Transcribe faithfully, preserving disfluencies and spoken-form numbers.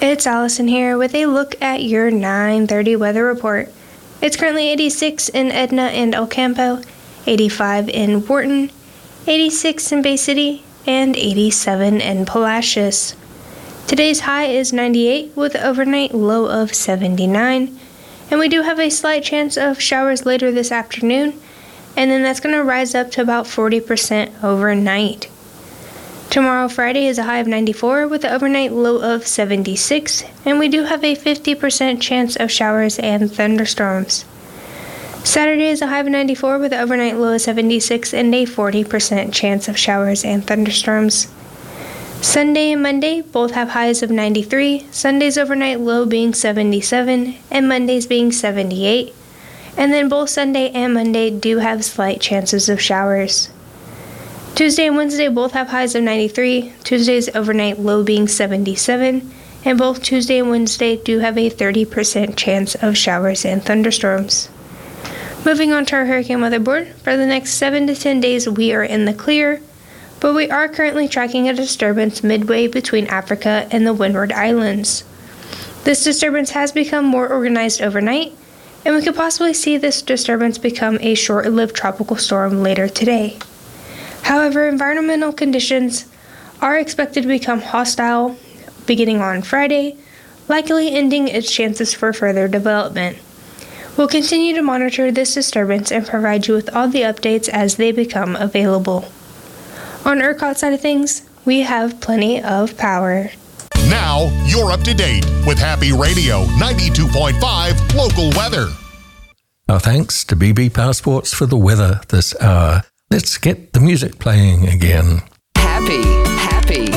It's Allison here with a look at your nine thirty weather report. It's currently eighty-six in Edna and El Campo, eighty-five in Wharton, eighty-six in Bay City, and eighty-seven in Palacios. Today's high is ninety-eight with an overnight low of seventy-nine, and we do have a slight chance of showers later this afternoon, and then that's going to rise up to about forty percent overnight. Tomorrow, Friday, is a high of ninety-four with an overnight low of seventy-six, and we do have a fifty percent chance of showers and thunderstorms. Saturday is a high of ninety-four with an overnight low of seventy-six and a forty percent chance of showers and thunderstorms. Sunday and Monday both have highs of ninety-three, Sunday's overnight low being seventy-seven, and Monday's being seventy-eight, and then both Sunday and Monday do have slight chances of showers. Tuesday and Wednesday both have highs of ninety-three, Tuesday's overnight low being seventy-seven, and both Tuesday and Wednesday do have a thirty percent chance of showers and thunderstorms. Moving on to our hurricane weather board, for the next seven to ten days we are in the clear, but we are currently tracking a disturbance midway between Africa and the Windward Islands. This disturbance has become more organized overnight, and we could possibly see this disturbance become a short-lived tropical storm later today. However, environmental conditions are expected to become hostile beginning on Friday, likely ending its chances for further development. We'll continue to monitor this disturbance and provide you with all the updates as they become available. On ERCOT side of things, we have plenty of power. Now, you're up to date with Happy Radio ninety-two point five local weather. Our thanks to B B Passports for the weather this hour. Let's get the music playing again. Happy, happy.